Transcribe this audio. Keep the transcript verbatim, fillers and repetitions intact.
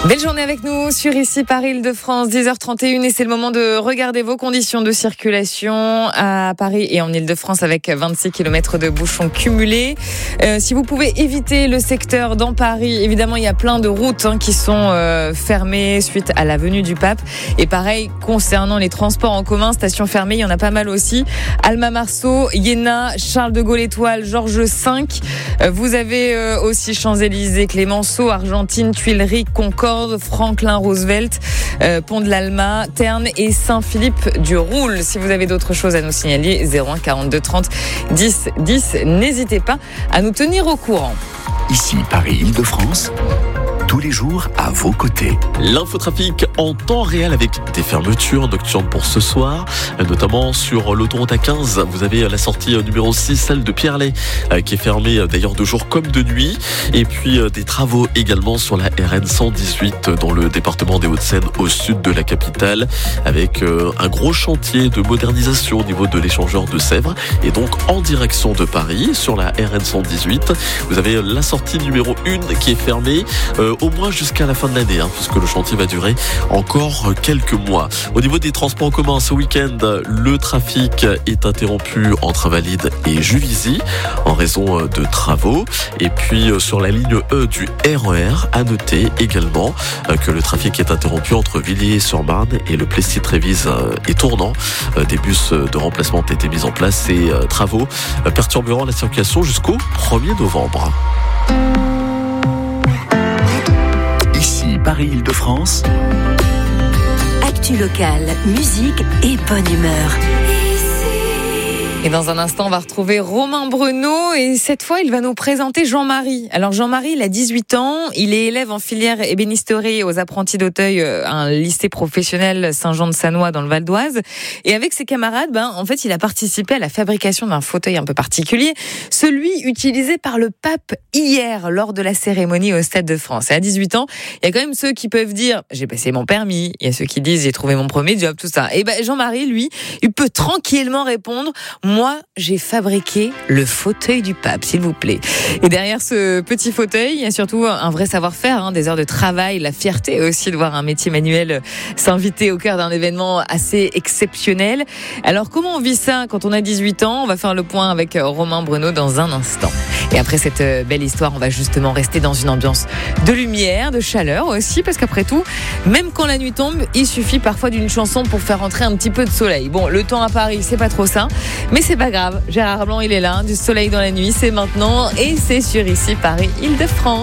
Belle journée avec nous sur ici Paris Île-de-France, dix heures trente et une et c'est le moment de regarder vos conditions de circulation à Paris et en Île-de-France avec vingt-six kilomètres de bouchons cumulés. Euh, si vous pouvez éviter le secteur dans Paris, évidemment il y a plein de routes hein, qui sont euh, fermées suite à la venue du pape. Et pareil concernant les transports en commun, stations fermées, il y en a pas mal aussi. Alma-Marceau, Iéna, Charles de Gaulle Étoile, Georges cinq. Euh, vous avez euh, aussi Champs-Élysées, Clémenceau, Argentine, Tuileries, Concorde, Franklin Roosevelt, euh, Pont de l'Alma, Terne et Saint-Philippe-du-Roule. Si vous avez d'autres choses à nous signaler, zéro un quarante-deux trente dix dix, n'hésitez pas à nous tenir au courant. Ici Paris Île-de-France, tous les jours à vos côtés. L'infotrafic en temps réel avec des fermetures nocturnes pour ce soir, notamment sur l'autoroute A quinze. Vous avez la sortie numéro six, celle de Pierrelet, qui est fermée d'ailleurs de jour comme de nuit. Et puis des travaux également sur la R N cent dix-huit dans le département des Hauts-de-Seine au sud de la capitale, avec un gros chantier de modernisation au niveau de l'échangeur de Sèvres. Et donc en direction de Paris, sur la R N cent dix-huit, vous avez la sortie numéro un qui est fermée euh, au moins jusqu'à la fin de l'année, hein, puisque le chantier va durer encore quelques mois. Au niveau des transports en commun, ce week-end, le trafic est interrompu entre Invalides et Juvisy en raison de travaux. Et puis sur la ligne E du R E R, à noter également que le trafic est interrompu entre Villiers-sur-Marne et le Plessis-Trévise et Tournant. Des bus de remplacement ont été mis en place. Ces travaux perturberont la circulation jusqu'au premier novembre. Ici Paris Île-de-France. Actu locale, musique et bonne humeur. Et dans un instant, on va retrouver Romain Bruno et cette fois, il va nous présenter Jean-Marie. Alors Jean-Marie, il a dix-huit ans, il est élève en filière ébénisterie aux apprentis d'Auteuil, un lycée professionnel Saint-Jean-de-Sannois dans le Val d'Oise. Et avec ses camarades, ben, en fait, il a participé à la fabrication d'un fauteuil un peu particulier, celui utilisé par le pape hier lors de la cérémonie au Stade de France. Et à dix-huit ans, il y a quand même ceux qui peuvent dire « j'ai passé mon permis », il y a ceux qui disent « j'ai trouvé mon premier job », tout ça. Et ben Jean-Marie, lui, il peut tranquillement répondre « moi, j'ai fabriqué le fauteuil du pape, s'il vous plaît ». Et derrière ce petit fauteuil, il y a surtout un vrai savoir-faire, hein, des heures de travail, la fierté aussi de voir un métier manuel s'inviter au cœur d'un événement assez exceptionnel. Alors, comment on vit ça quand on a dix-huit ans ? On va faire le point avec Romain Bruno dans un instant. Et après cette belle histoire, on va justement rester dans une ambiance de lumière, de chaleur aussi, parce qu'après tout, même quand la nuit tombe, il suffit parfois d'une chanson pour faire entrer un petit peu de soleil. Bon, le temps à Paris, c'est pas trop ça, mais c'est pas grave. Gérard Blanc, il est là, du soleil dans la nuit, c'est maintenant, et c'est sur ici Paris Île-de-France.